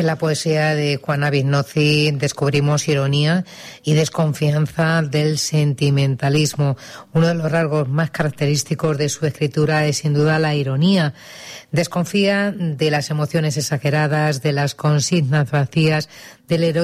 En la poesía de Juan Aviznozzi descubrimos ironía y desconfianza del sentimentalismo. Uno de los rasgos más característicos de su escritura es sin duda la ironía. Desconfía de las emociones exageradas, de las consignas vacías, del heroísmo